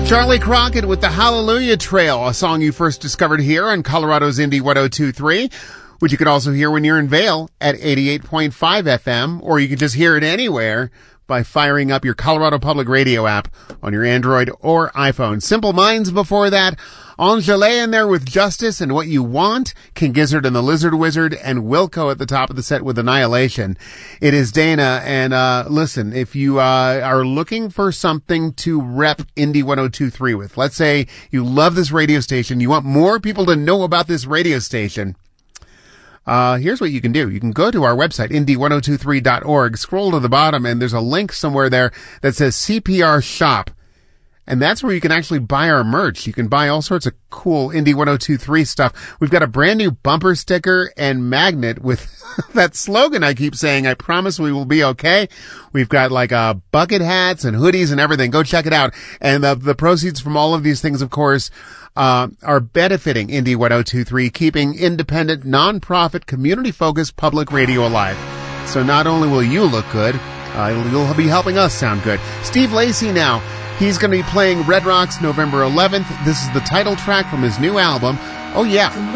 Charlie Crockett with the Hallelujah Trail, a song you first discovered here on Colorado's Indie 102.3, which you can also hear when you're in Vail at 88.5 FM, or you can just hear it anywhere by firing up your Colorado Public Radio app on your Android or iPhone. Simple Minds before that. Angele in there with Justice and What You Want, King Gizzard and the Lizard Wizard, and Wilco at the top of the set with Annihilation. It is Dana, and listen, if you are looking for something to rep Indie 102.3 with, let's say you love this radio station, you want more people to know about this radio station, here's what you can do. You can go to our website, indie1023.org, scroll to the bottom, and there's a link somewhere there that says CPR Shop. And that's where you can actually buy our merch. You can buy all sorts of cool Indie 102.3 stuff. We've got a brand new bumper sticker and magnet with that slogan I keep saying, I promise we will be okay. We've got like bucket hats and hoodies and everything. Go check it out. And the proceeds from all of these things, of course, are benefiting Indie 102.3, keeping independent, non-profit, community-focused public radio alive. So not only will you look good, you'll be helping us sound good. Steve Lacy now. He's going to be playing Red Rocks November 11th. This is the title track from his new album. Oh, yeah.